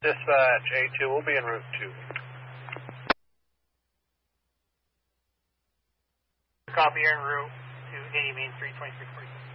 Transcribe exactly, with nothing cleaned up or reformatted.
Dispatch, A two will be en route two. Copy, en route to eighty Main Street, twenty-six forty-six.